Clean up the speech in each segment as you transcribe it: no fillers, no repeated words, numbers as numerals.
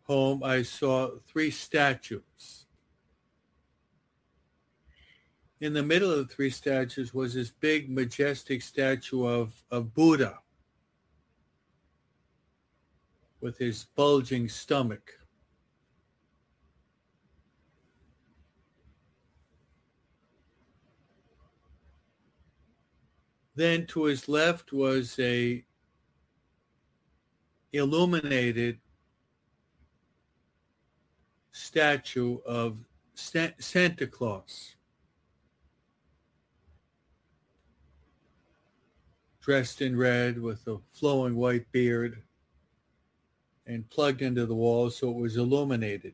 home, I saw three statues. In the middle of the three statues was this big, majestic statue of Buddha with his bulging stomach. Then to his left was a illuminated statue of Santa Claus, dressed in red with a flowing white beard and plugged into the wall so it was illuminated.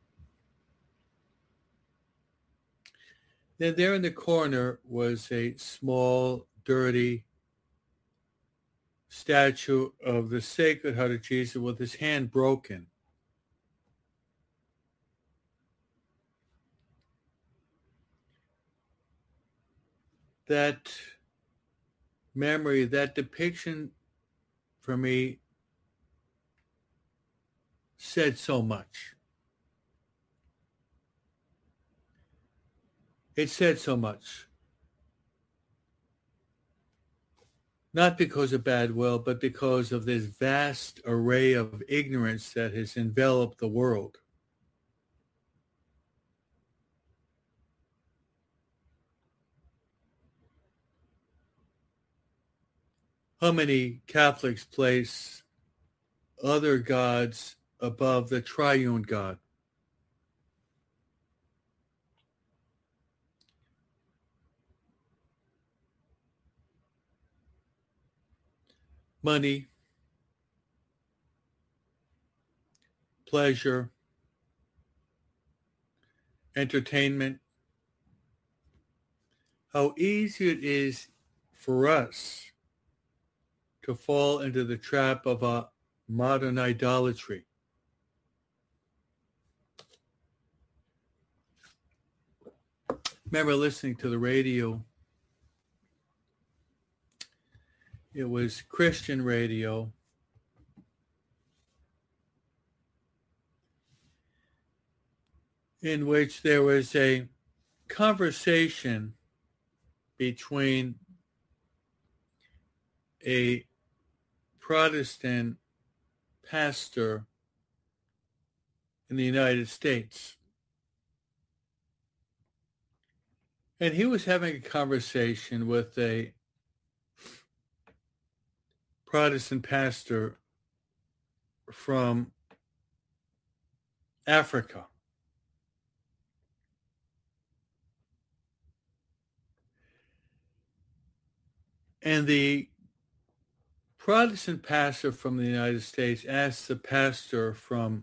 Then there in the corner was a small, dirty statue of the Sacred Heart of Jesus with his hand broken. That memory, that depiction for me said so much. It said so much. Not because of bad will, but because of this vast array of ignorance that has enveloped the world. How many Catholics place other gods above the triune God? Money, pleasure, entertainment. How easy it is for us to fall into the trap of a modern idolatry. Remember listening to the radio. It was Christian radio. In which there was a conversation between a Protestant pastor in the United States. And he was having a conversation with a Protestant pastor from Africa. And the Protestant pastor from the United States asked the pastor from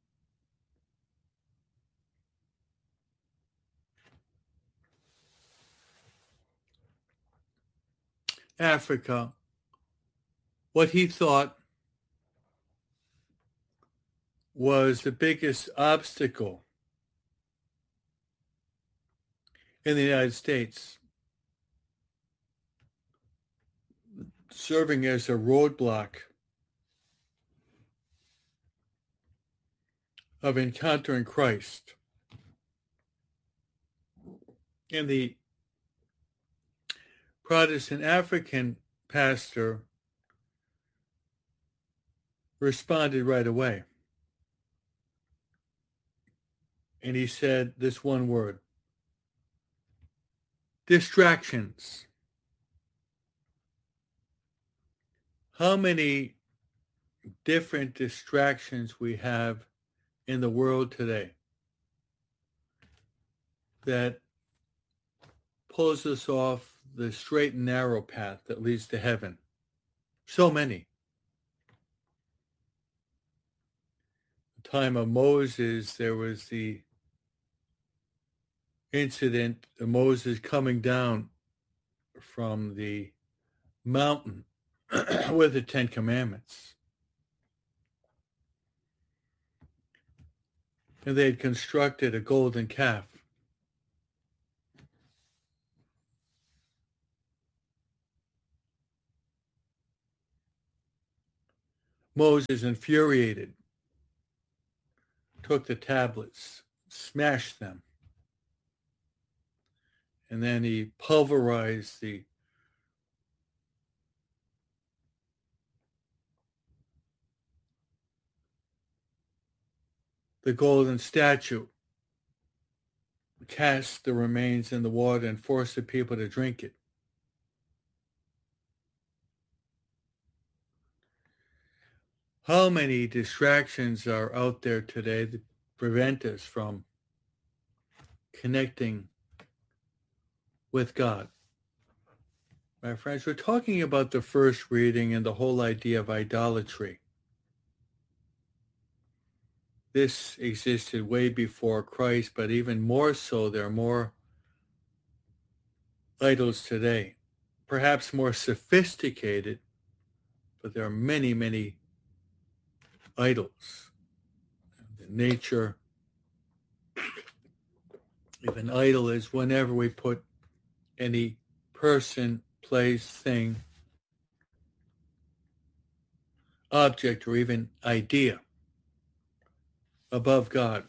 Africa what he thought was the biggest obstacle in the United States, serving as a roadblock of encountering Christ. And the Protestant African pastor responded right away. And he said this one word: distractions. How many different distractions we have in the world today that pulls us off the straight and narrow path that leads to heaven. So many. The time of Moses, there was the incident of Moses coming down from the mountain with the Ten Commandments. And they had constructed a golden calf. Moses, infuriated, took the tablets, smashed them, and then he pulverized the golden statue, cast the remains in the water, and forced the people to drink it. How many distractions are out there today that prevent us from connecting with God? My friends, we're talking about the first reading and the whole idea of idolatry. This existed way before Christ, but even more so, there are more idols today. Perhaps more sophisticated, but there are many, many idols. The nature of an idol is whenever we put any person, place, thing, object, or even idea above God.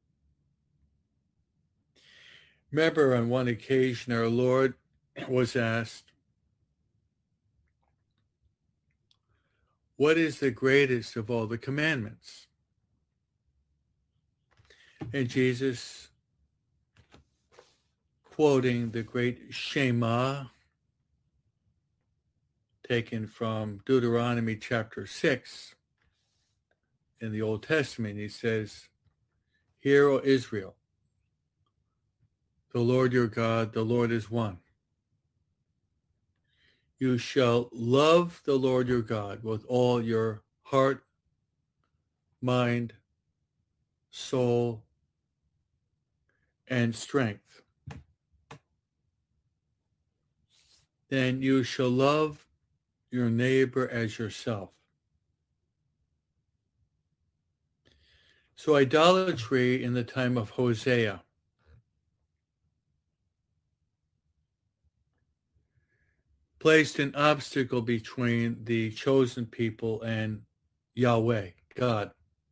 Remember, on one occasion, our Lord was asked, what is the greatest of all the commandments? And Jesus, quoting the great Shema, taken from Deuteronomy chapter 6 in the Old Testament, he says, "Hear, O Israel, the Lord your God, the Lord is one. You shall love the Lord your God with all your heart, mind, soul, and strength. Then you shall love your neighbor as yourself." So idolatry in the time of Hosea placed an obstacle between the chosen people and Yahweh, God.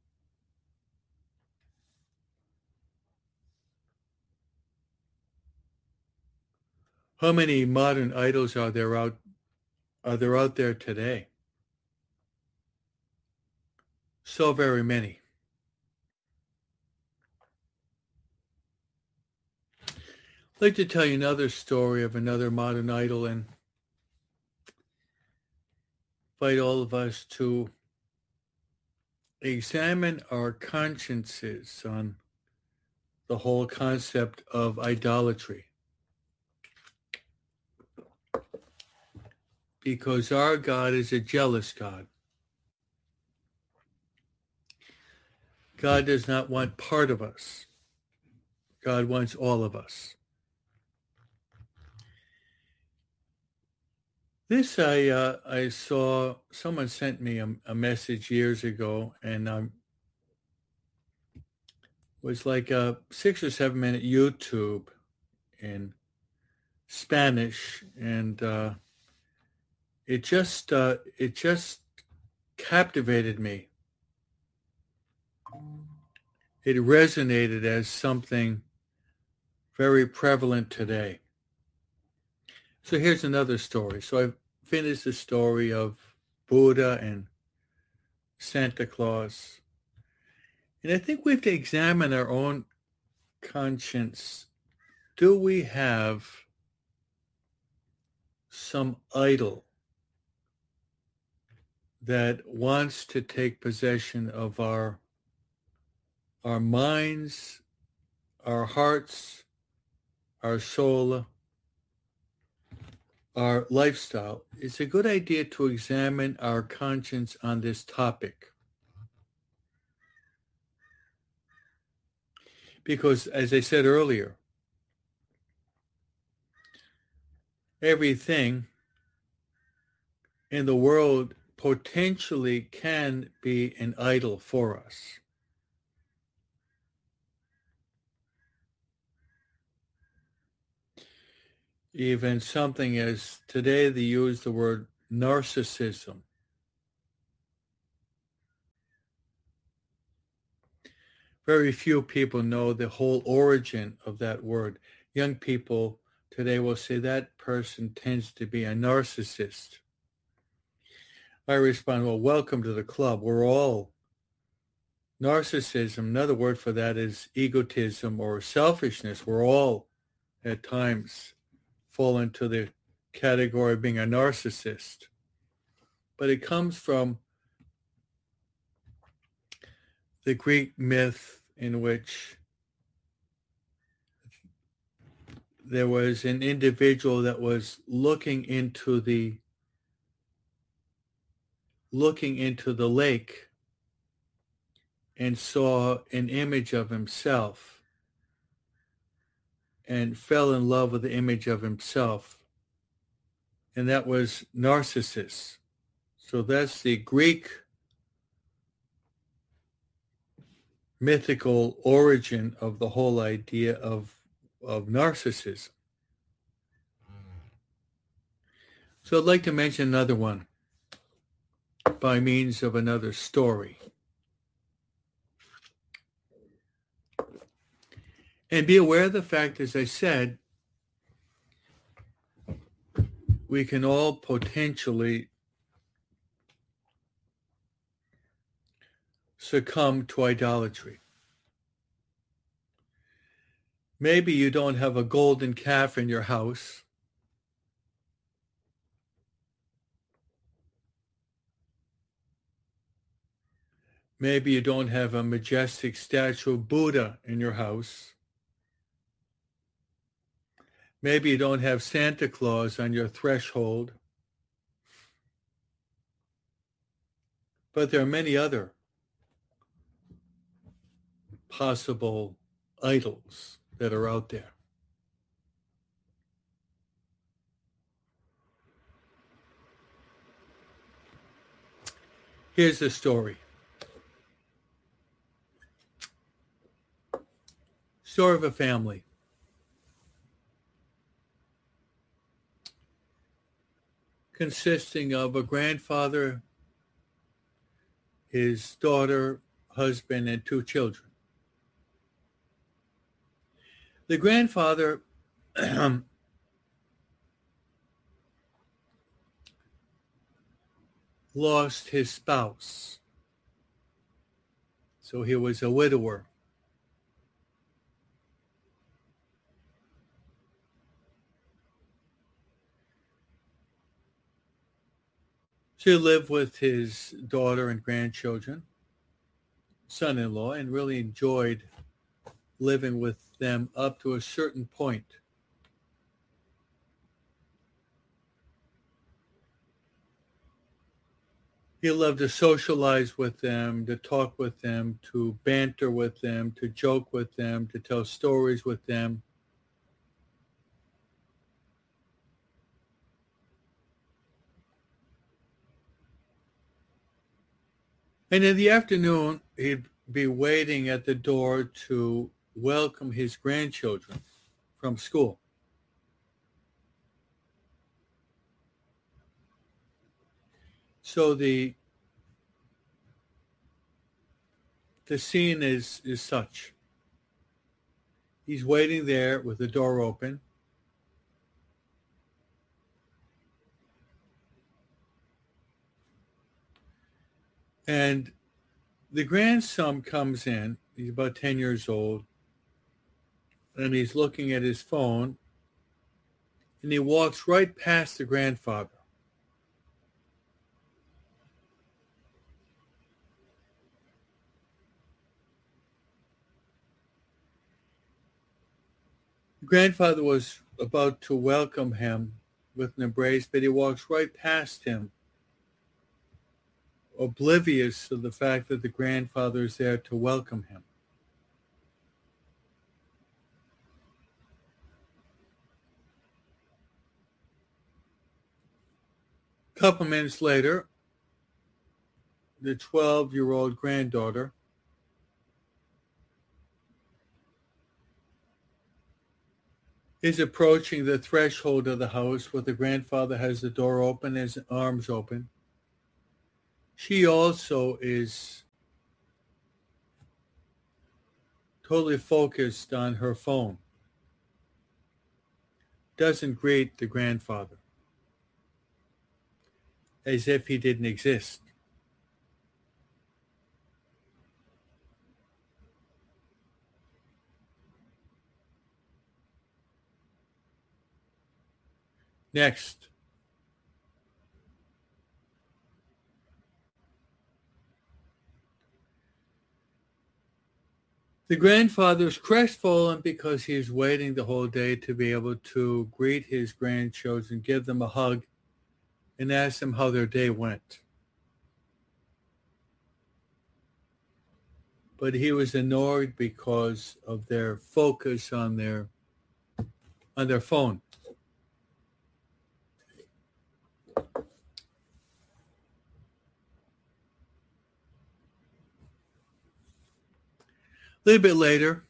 How many modern idols are there out there today? So very many. I'd like to tell you another story of another modern idol and invite all of us to examine our consciences on the whole concept of idolatry. Because our God is a jealous God. God does not want part of us. God wants all of us. This I saw, someone sent me a message years ago, and was like a 6 or 7 minute YouTube in Spanish, and it just captivated me. It resonated as something very prevalent today. So here's another story. So I've finished the story of Buddha and Santa Claus. And I think we have to examine our own conscience. Do we have some idol that wants to take possession of our minds, our hearts, our soul, our lifestyle? It's a good idea to examine our conscience on this topic. Because, as I said earlier, everything in the world potentially can be an idol for us. Even something as today they use the word narcissism. Very few people know the whole origin of that word. Young people today will say that person tends to be a narcissist. I respond, well, welcome to the club. We're all narcissism. Another word for that is egotism or selfishness. We're all at times fall into the category of being a narcissist. But it comes from the Greek myth in which there was an individual that was looking into the lake and saw an image of himself and fell in love with the image of himself. And that was Narcissus. So that's the Greek mythical origin of the whole idea of narcissism. So I'd like to mention another one by means of another story. And be aware of the fact, as I said, we can all potentially succumb to idolatry. Maybe you don't have a golden calf in your house. Maybe you don't have a majestic statue of Buddha in your house. Maybe you don't have Santa Claus on your threshold. But there are many other possible idols that are out there. Here's the story. Story of a family. Consisting of a grandfather, his daughter, husband, and 2 children. The grandfather lost his spouse, so he was a widower. She lived with his daughter and grandchildren, son-in-law, and really enjoyed living with them up to a certain point. He loved to socialize with them, to talk with them, to banter with them, to joke with them, to tell stories with them. And in the afternoon, he'd be waiting at the door to welcome his grandchildren from school. So the scene is such. He's waiting there with the door open. And the grandson comes in. He's about 10 years old. And he's looking at his phone. And he walks right past the grandfather. The grandfather was about to welcome him with an embrace, but he walks right past him, oblivious to the fact that the grandfather is there to welcome him. A couple minutes later, the 12-year-old granddaughter is approaching the threshold of the house where the grandfather has the door open, his arms open. She also is totally focused on her phone, doesn't greet the grandfather as if he didn't exist. Next, the grandfather is crestfallen because he's waiting the whole day to be able to greet his grandchildren, give them a hug, and ask them how their day went. But he was annoyed because of their focus on their phone. A little bit later,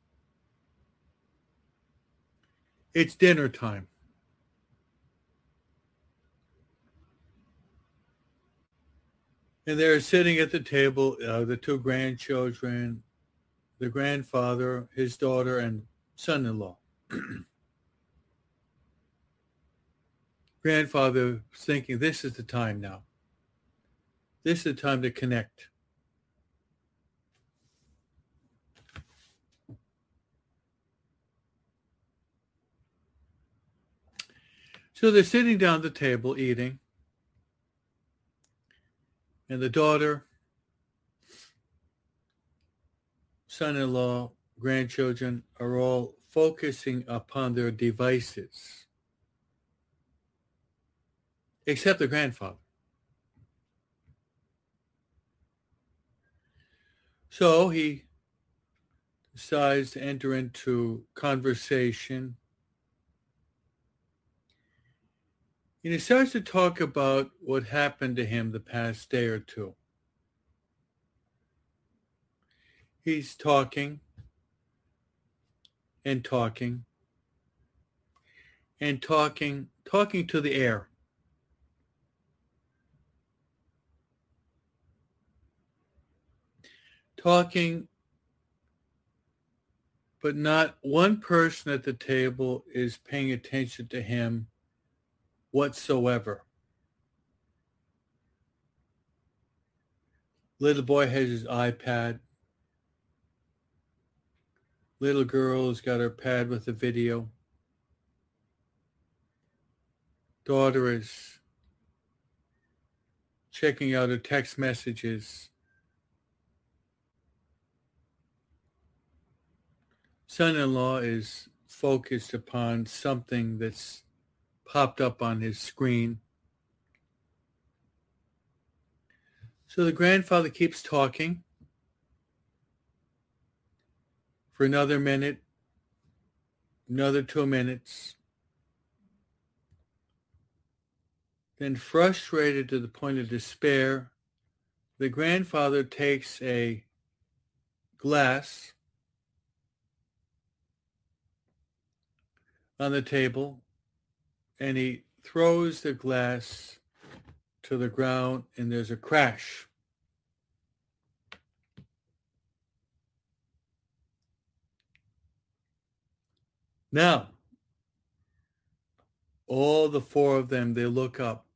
it's dinner time. And they're sitting at the table, the two grandchildren, the grandfather, his daughter, and son-in-law. Grandfather thinking, this is the time now. This is the time to connect. So they're sitting down at the table eating. And the daughter, son-in-law, grandchildren are all focusing upon their devices, except the grandfather. So he decides to enter into conversation. And he starts to talk about what happened to him the past day or two. He's talking and talking and talking to the air. Talking, but not one person at the table is paying attention to him whatsoever. Little boy has his iPad. Little girl has got her pad with a video. Daughter is checking out her text messages. Son-in-law is focused upon something that's popped up on his screen. So the grandfather keeps talking for another minute, another 2 minutes. Then, frustrated to the point of despair, the grandfather takes a glass on the table and he throws the glass to the ground, and there's a crash. Now, all the four of them, they look up.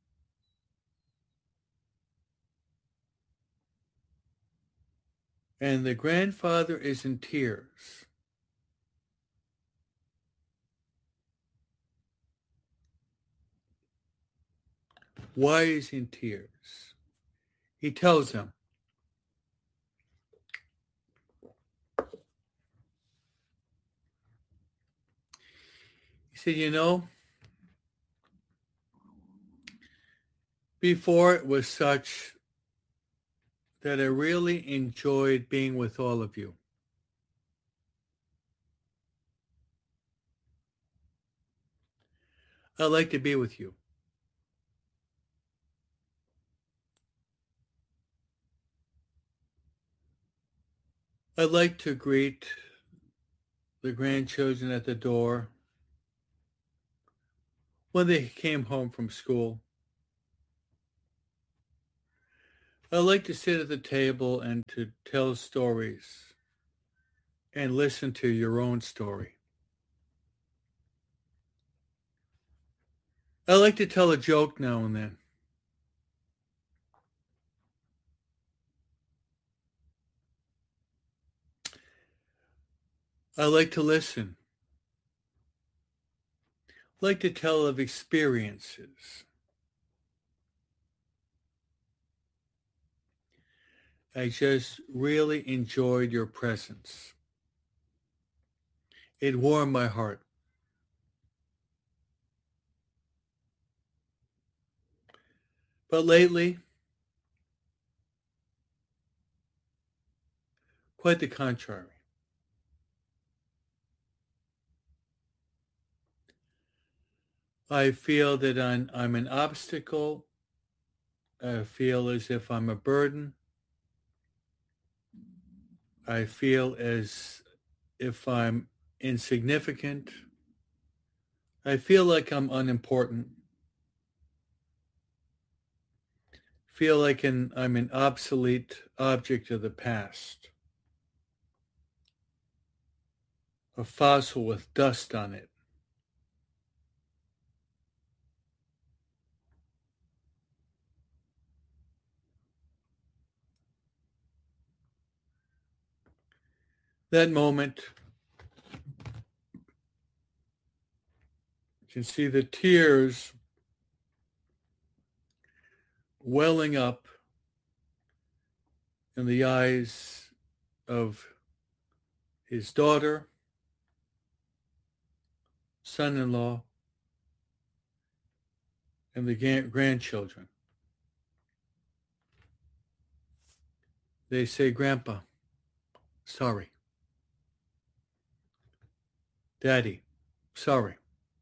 And the grandfather is in tears. Why is he in tears? He tells them, he said, before it was such that I really enjoyed being with all of you. I like to be with you. I like to greet the grandchildren at the door when they came home from school. I like to sit at the table and to tell stories and listen to your own story. I like to tell a joke now and then. I like to listen. I like to tell of experiences. I just really enjoyed your presence. It warmed my heart. But lately, quite the contrary. I feel that I'm an obstacle. I feel as if I'm a burden. I feel as if I'm insignificant. I feel like I'm unimportant. Feel like I'm an obsolete object of the past. A fossil with dust on it. That moment, you can see the tears welling up in the eyes of his daughter, son-in-law, and the grandchildren. They say, "Grandpa, sorry. Daddy, sorry."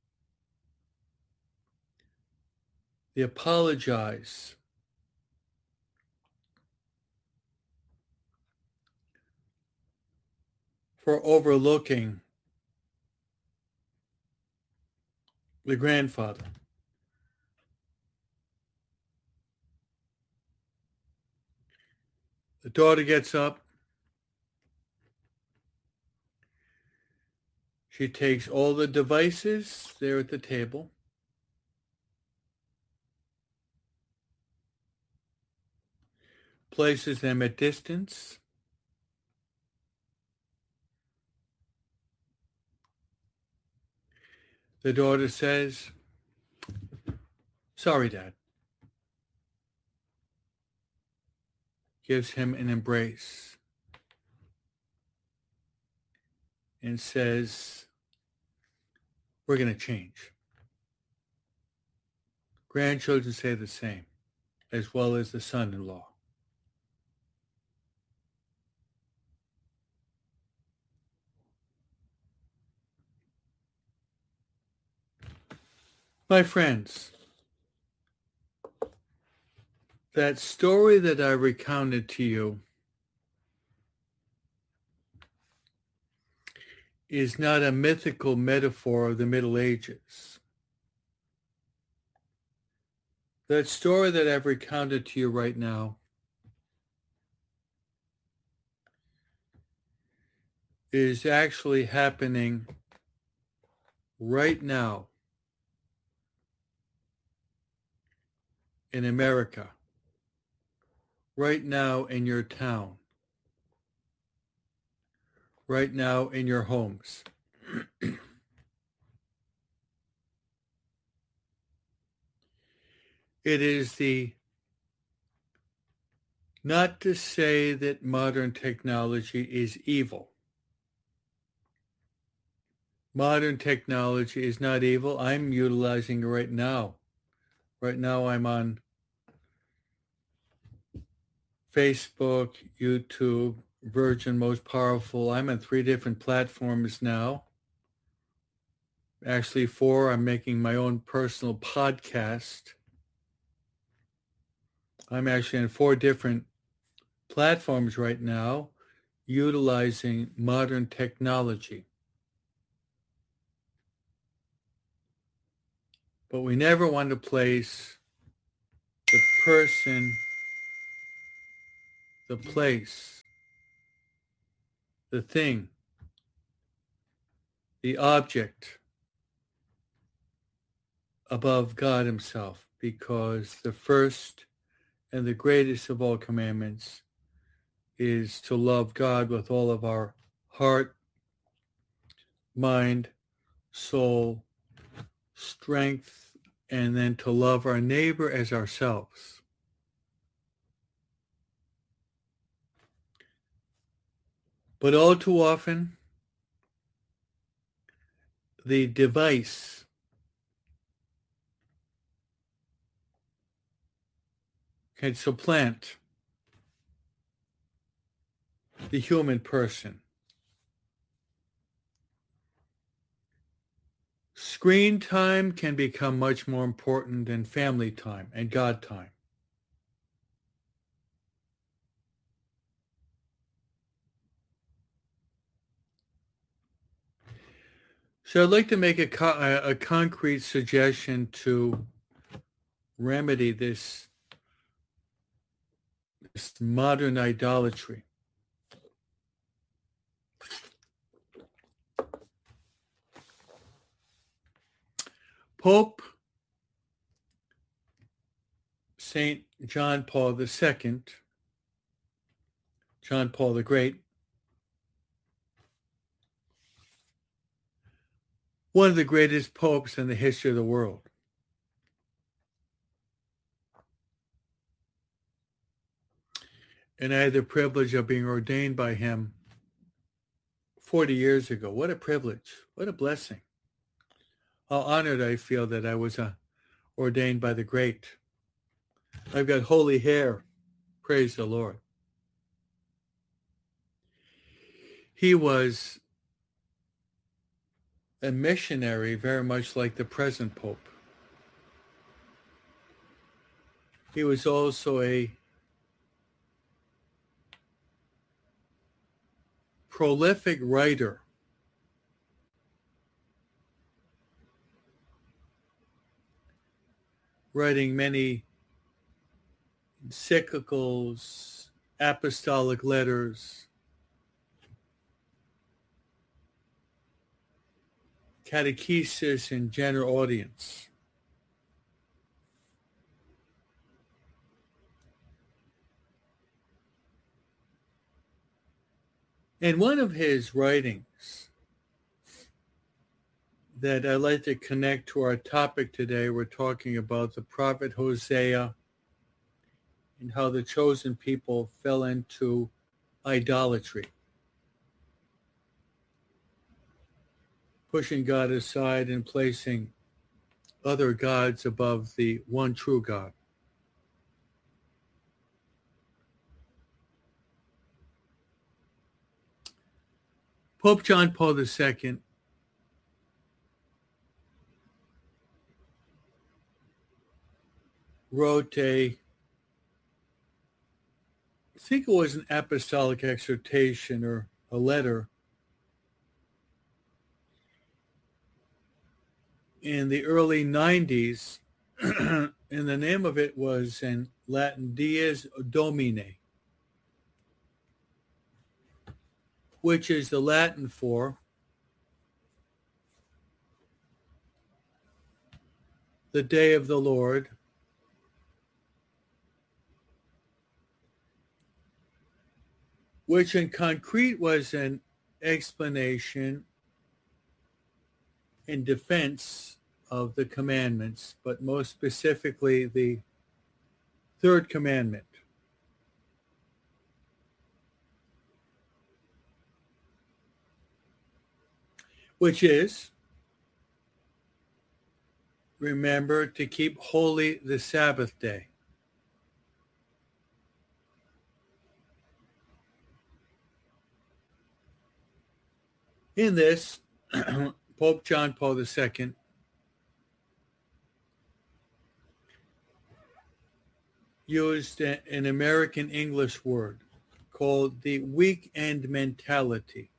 They apologize for overlooking the grandfather. The daughter gets up. She takes all the devices there at the table, places them at distance. The daughter says, "Sorry, Dad." Gives him an embrace and says, "We're going to change." Grandchildren say the same, as well as the son-in-law. My friends, that story that I recounted to you is not a mythical metaphor of the Middle Ages. That story that I've recounted to you right now is actually happening right now in America, right now in your town, right now in your homes. It is not to say that modern technology is evil. Modern technology is not evil. I'm utilizing it right now. Right now I'm on Facebook, YouTube, Virgin Most Powerful. I'm on 3 different platforms now. Actually 4. I'm making my own personal podcast. I'm actually on 4 different platforms right now utilizing modern technology. But we never want to place the person, the place, the thing the object above God himself, because the first and the greatest of all commandments is to love God with all of our heart, mind, soul, strength, and then to love our neighbor as ourselves. But all too often, the device can supplant the human person. Screen time can become much more important than family time and God time. So I'd like to make a concrete suggestion to remedy this modern idolatry. Pope St. John Paul II, John Paul the Great, one of the greatest popes in the history of the world. And I had the privilege of being ordained by him 40 years ago. What a privilege. What a blessing. How honored I feel that I was ordained by the great. I've got holy hair. Praise the Lord. He was a missionary, very much like the present Pope. He was also a prolific writer. Writing many encyclicals, apostolic letters, catechesis and general audience. And one of his writings that I'd like to connect to our topic today, we're talking about the prophet Hosea and how the chosen people fell into idolatry, pushing God aside and placing other gods above the one true God. Pope John Paul II wrote I think it was an apostolic exhortation or a letter in the early 90s, and the name of it was in Latin, Dies Domine, which is the Latin for the day of the Lord, which in concrete was an explanation in defense of the commandments, but most specifically the third commandment, which is, remember to keep holy the Sabbath day. In this, Pope John Paul II used an American English word called the weekend mentality,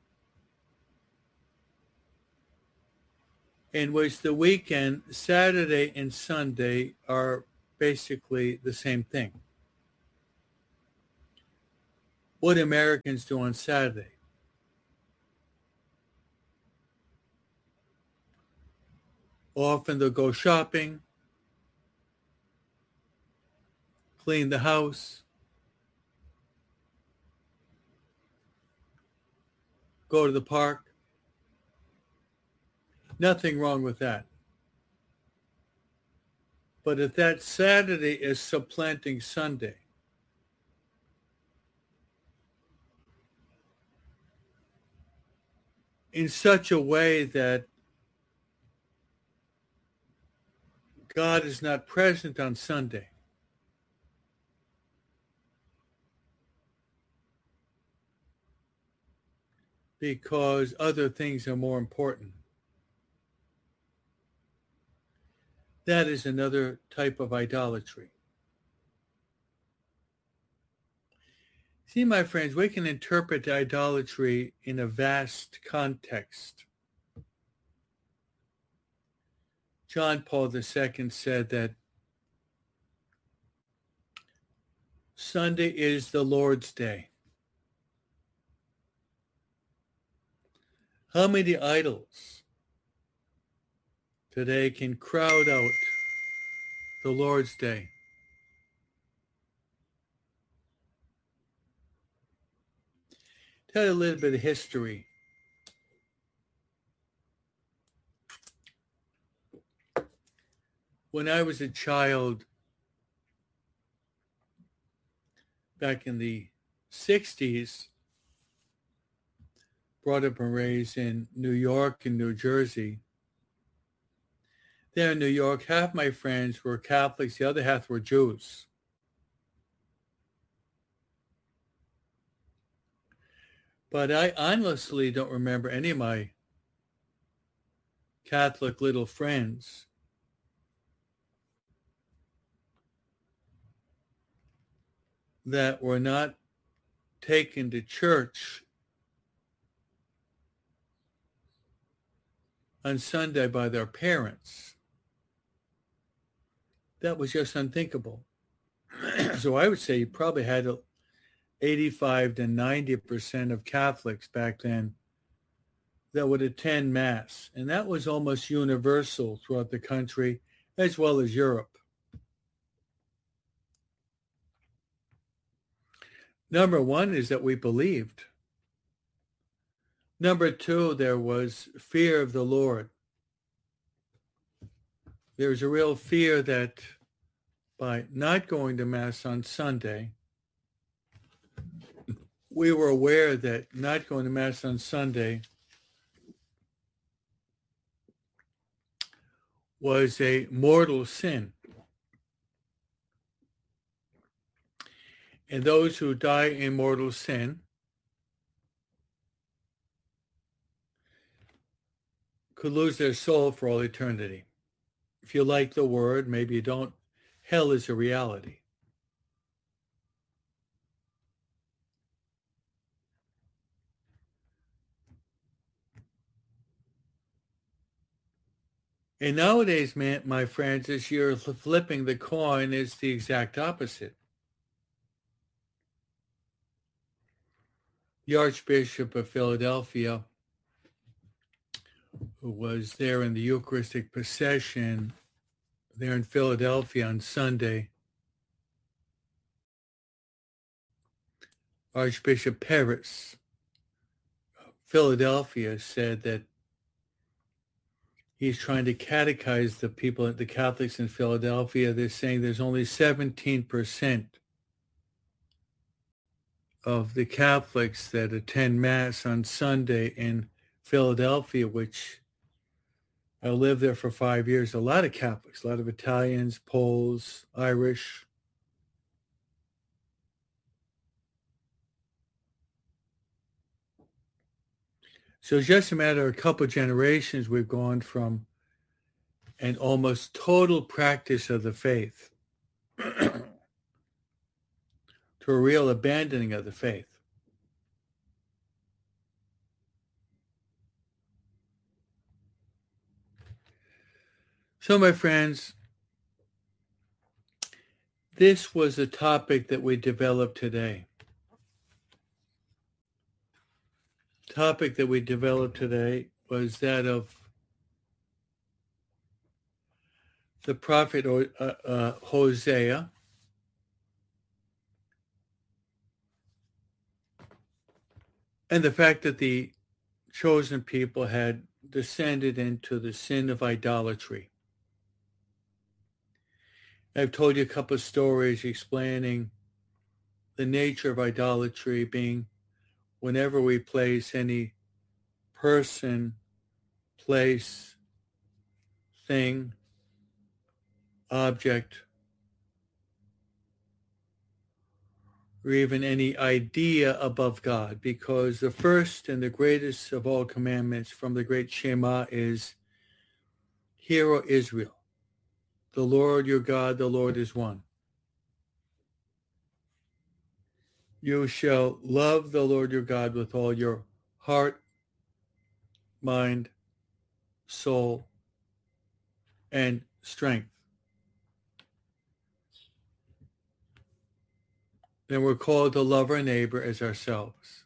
in which the weekend, Saturday and Sunday, are basically the same thing. What Americans do on Saturday? Often they'll go shopping, clean the house, go to the park. Nothing wrong with that. But if that Saturday is supplanting Sunday, in such a way that God is not present on Sunday, because other things are more important, that is another type of idolatry. See, my friends, we can interpret idolatry in a vast context. John Paul II said that Sunday is the Lord's day. How many idols today can crowd out the Lord's day? Tell you a little bit of history. When I was a child, back in the 60s, brought up and raised in New York and New Jersey. There in New York, half my friends were Catholics, the other half were Jews. But I honestly don't remember any of my Catholic little friends that were not taken to church on Sunday by their parents. That was just unthinkable. So I would say you probably had 85 to 90% of Catholics back then that would attend Mass. And that was almost universal throughout the country as well as Europe. Number one is that we believed. Number two, there was fear of the Lord. There was a real fear that by not going to Mass on Sunday, we were aware that not going to Mass on Sunday was a mortal sin. And those who die in mortal sin could lose their soul for all eternity. If you like the word, maybe you don't, hell is a reality. And nowadays, man, my friends, as you're flipping the coin, it's the exact opposite. The Archbishop of Philadelphia, who was there in the Eucharistic procession there in Philadelphia on Sunday, Archbishop Parris of Philadelphia, said that he's trying to catechize the people, the Catholics in Philadelphia. They're saying there's only 17% of the Catholics that attend Mass on Sunday in Philadelphia, which I lived there for 5 years. A lot of Catholics, a lot of Italians, Poles, Irish. So it's just a matter of a couple of generations, we've gone from an almost total practice of the faith to a real abandoning of the faith. So, my friends, this was a topic that we developed today. The topic that we developed today was that of the prophet Hosea, and the fact that the chosen people had descended into the sin of idolatry. I've told you a couple of stories explaining the nature of idolatry being whenever we place any person, place, thing, object, or even any idea above God, because the first and the greatest of all commandments from the great Shema is, Hear, O Israel, the Lord your God, the Lord is one. You shall love the Lord your God with all your heart, mind, soul, and strength. Then we're called to love our neighbor as ourselves.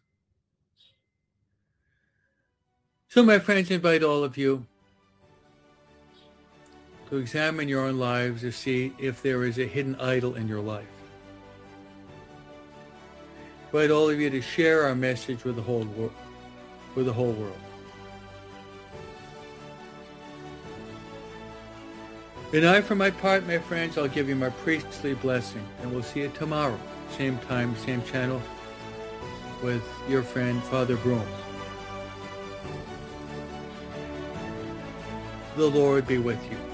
So my friends, I invite all of you to examine your own lives to see if there is a hidden idol in your life. I invite all of you to share our message with the whole world. And I, for my part, my friends, I'll give you my priestly blessing, and we'll see you tomorrow, same time, same channel, with your friend, Father Broom. The Lord be with you.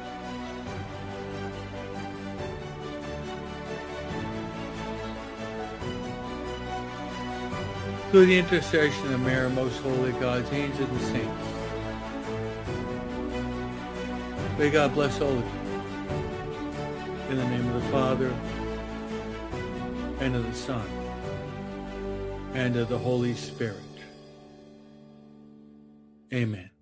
Through the intercession of Mary, most holy God's angels and saints, may God bless all of you. In the name of the Father, and of the Son, and of the Holy Spirit. Amen.